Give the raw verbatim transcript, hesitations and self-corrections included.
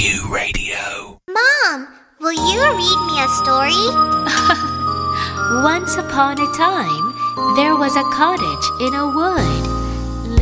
Q Radio. Mom, will you read me a story? Once upon a time, there was a cottage in a wood.